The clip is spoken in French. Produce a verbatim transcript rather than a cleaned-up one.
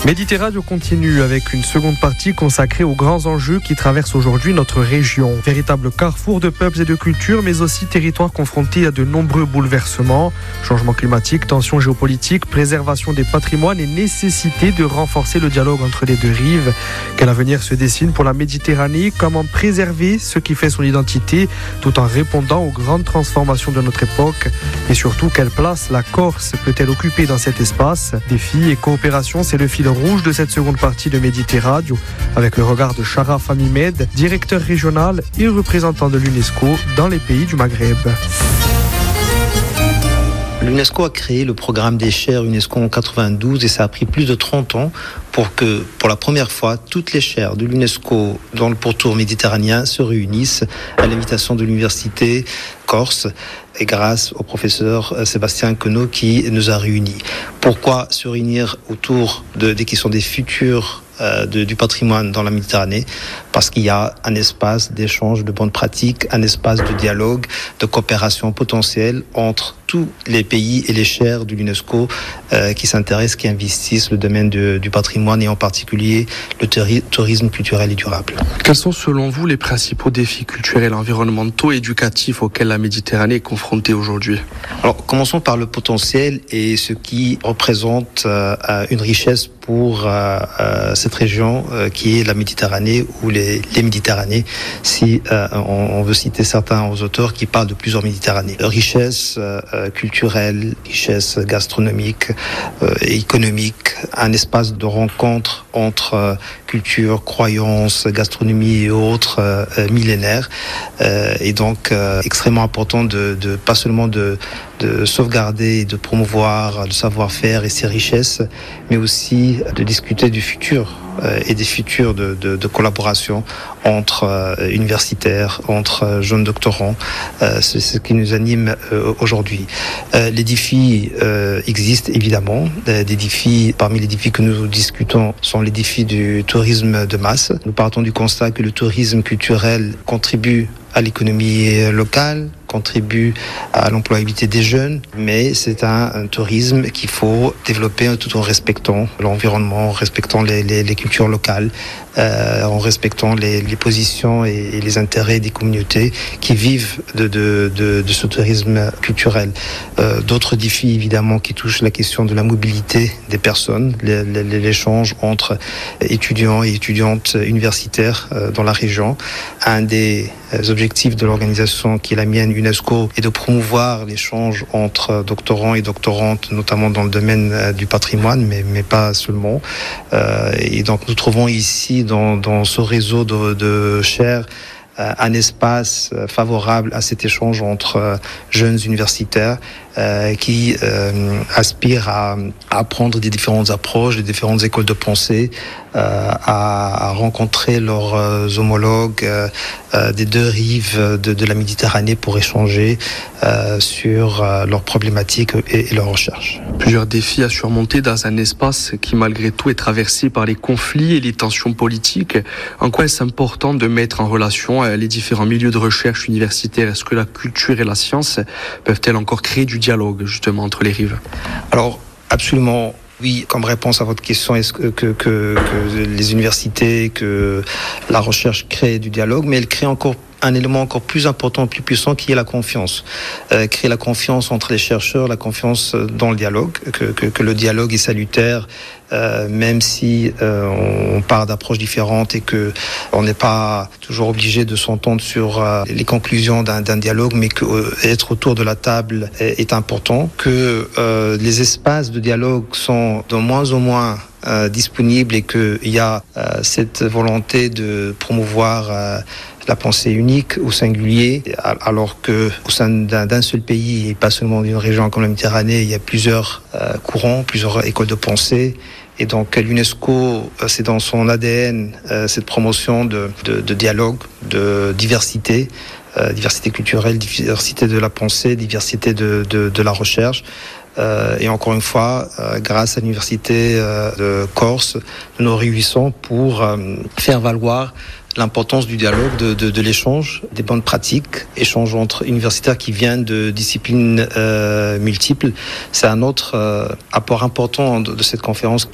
Méditerranée continue avec une seconde partie consacrée aux grands enjeux qui traversent aujourd'hui notre région. Véritable carrefour de peuples et de cultures, mais aussi territoire confronté à de nombreux bouleversements. Changement climatique, tensions géopolitiques, préservation des patrimoines et nécessité de renforcer le dialogue entre les deux rives. Quel avenir se dessine pour la Méditerranée? Comment préserver ce qui fait son identité tout en répondant aux grandes transformations de notre époque? Et surtout, quelle place la Corse peut-elle occuper dans cet espace? Défis et coopération, c'est le fil rouge de cette seconde partie de Méditerranée, avec le regard de Sharaf Hamimed, directeur régional et représentant de l'UNESCO dans les pays du Maghreb. L'UNESCO a créé le programme des chaires UNESCO en quatre-vingt-douze et ça a pris plus de trente ans pour que, pour la première fois, toutes les chaires de l'UNESCO dans le pourtour méditerranéen se réunissent à l'invitation de l'université corse et grâce au professeur Sébastien Queneau qui nous a réunis. Pourquoi se réunir autour de, des questions des futurs euh, de, du patrimoine dans la Méditerranée? Parce qu'il y a un espace d'échange de bonnes pratiques, un espace de dialogue, de coopération potentielle entre tous les pays et les chaires de l'UNESCO euh, qui s'intéressent, qui investissent le domaine de, du patrimoine et en particulier le teri- tourisme culturel et durable. Quels sont selon vous les principaux défis culturels, environnementaux et éducatifs auxquels la Méditerranée est confrontée aujourd'hui? Alors, commençons par le potentiel et ce qui représente euh, une richesse pour euh, euh, cette région euh, qui est la Méditerranée ou les, les Méditerranées, si euh, on, on veut citer certains auteurs qui parlent de plusieurs Méditerranées. Richesse euh, culturelle, richesse gastronomique euh, et économique, un espace de rencontre entre euh, culture, croyances, gastronomie et autres euh, millénaires, euh, et donc euh, extrêmement important de, de pas seulement de de sauvegarder et de promouvoir le savoir-faire et ses richesses, mais aussi de discuter du futur euh, et des futurs de, de, de collaboration entre euh, universitaires, entre euh, jeunes doctorants. Euh, c'est ce qui nous anime euh, aujourd'hui. Euh, les défis euh, existent évidemment. Euh, des défis, parmi les défis que nous discutons, sont les défis du tourisme de masse. Nous partons du constat que le tourisme culturel contribue à l'économie locale, contribue à l'employabilité des jeunes, mais c'est un, un tourisme qu'il faut développer tout en respectant l'environnement, en respectant les, les, les cultures locales, euh, en respectant les, les positions et, et les intérêts des communautés qui vivent de, de, de, de ce tourisme culturel. Euh, d'autres défis, évidemment, qui touchent la question de la mobilité des personnes, les, les, l'échange entre étudiants et étudiantes universitaires euh, dans la région. Un des objectifs de l'organisation qui est la mienne, UNESCO, est de promouvoir l'échange entre doctorants et doctorantes, notamment dans le domaine du patrimoine, mais, mais pas seulement. Euh, et donc nous trouvons ici, dans, dans ce réseau de, de chaires, un espace favorable à cet échange entre jeunes universitaires euh, qui euh, aspirent à, à apprendre des différentes approches, des différentes écoles de pensée, euh, à, à rencontrer leurs euh, homologues euh, euh, des deux rives de, de la Méditerranée pour échanger euh, sur euh, leurs problématiques et, et leurs recherches. Plusieurs défis à surmonter dans un espace qui malgré tout est traversé par les conflits et les tensions politiques. En quoi est-ce important de mettre en relation les différents milieux de recherche universitaires? Est-ce que la culture et la science peuvent-elles encore créer du dialogue justement entre les rives? Alors absolument. Oui, comme réponse à votre question, est-ce que, que, que, que les universités, que la recherche crée du dialogue, mais elle crée encore un élément encore plus important, plus puissant, qui est la confiance. Euh, créer la confiance entre les chercheurs, la confiance dans le dialogue, que, que, que le dialogue est salutaire, euh, même si euh, on part d'approches différentes et que on n'est pas toujours obligé de s'entendre sur euh, les conclusions d'un, d'un dialogue, mais que euh, être autour de la table est, est important, que euh, les espaces de dialogue sont de moins en moins euh, disponibles et qu'il y a euh, cette volonté de promouvoir euh, la pensée unique ou singulier, alors que au sein d'un, d'un seul pays et pas seulement d'une région comme la Méditerranée, il y a plusieurs euh, courants, plusieurs écoles de pensée. Et donc l'UNESCO, c'est dans son A D N euh, cette promotion de, de, de dialogue, de diversité, euh, diversité culturelle, diversité de la pensée, diversité de, de, de la recherche. Euh, et encore une fois, euh, grâce à l'université euh, de Corse, nous nous réunissons pour euh, faire valoir l'importance du dialogue, de, de, de l'échange, des bonnes pratiques, échange entre universitaires qui viennent de disciplines euh, multiples. C'est un autre euh, apport important de, de cette conférence